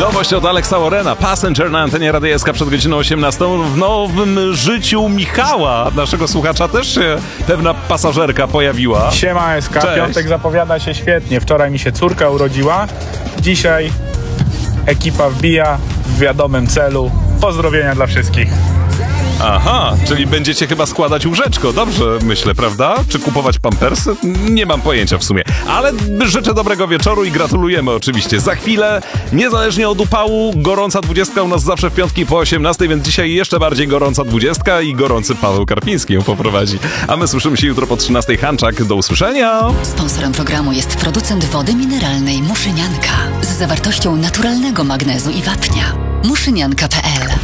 Nowość od Alexa Warrena, Passenger na antenie Radia SK przed godziną 18. W nowym życiu Michała, naszego słuchacza, też się pewna pasażerka pojawiła. Siema SK, Cześć. Piątek zapowiada się świetnie. Wczoraj mi się córka urodziła. Dzisiaj ekipa wbija w wiadomym celu. Pozdrowienia dla wszystkich. Aha, czyli będziecie chyba składać łóżeczko, dobrze myślę, prawda? Czy kupować pampersy? Nie mam pojęcia w sumie, ale życzę dobrego wieczoru i gratulujemy oczywiście. Za chwilę, niezależnie od upału, gorąca 20 u nas zawsze w piątki po 18, więc dzisiaj jeszcze bardziej gorąca 20 i gorący Paweł Karpiński ją poprowadzi. A my słyszymy się jutro po 13. Hanczak. Do usłyszenia! Sponsorem programu jest producent wody mineralnej Muszynianka z zawartością naturalnego magnezu i wapnia. Muszynianka.pl